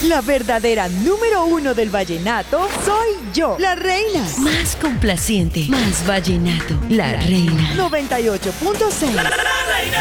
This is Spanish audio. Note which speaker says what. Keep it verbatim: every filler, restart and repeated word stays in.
Speaker 1: La verdadera número uno del vallenato soy yo, la reina.
Speaker 2: Más complaciente, más vallenato, la reina.
Speaker 1: noventa y ocho punto seis.
Speaker 3: ¡La reina!